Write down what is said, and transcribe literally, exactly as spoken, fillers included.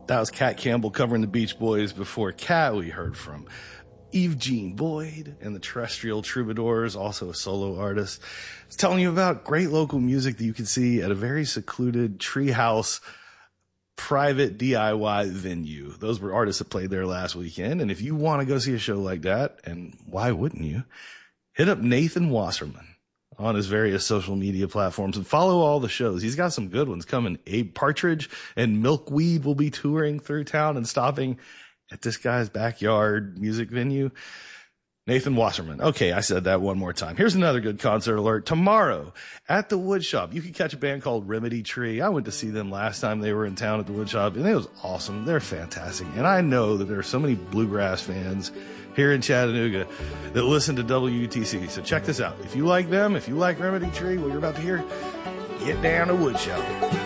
That was Cat Campbell covering the Beach Boys. Before Cat, we heard from Eve Jean Boyd and the Terrestrial Troubadours, also a solo artist. It's telling you about great local music that you can see at a very secluded treehouse private D I Y venue. Those were artists that played there last weekend. And if you want to go see a show like that, and why wouldn't you, hit up Nathan Wasserman on his various social media platforms and follow all the shows. He's got some good ones coming. Abe Partridge and Milkweed will be touring through town and stopping at this guy's backyard music venue. Nathan Wasserman. Okay, I said that one more time. Here's another good concert alert. Tomorrow at the Woodshop, you can catch a band called Remedy Tree. I went to see them last time they were in town at the Woodshop, and it was awesome. They're fantastic. And I know that there are so many bluegrass fans here in Chattanooga that listen to W U T C. So check this out. If you like them, if you like Remedy Tree, what you're about to hear, get down to Woodshop.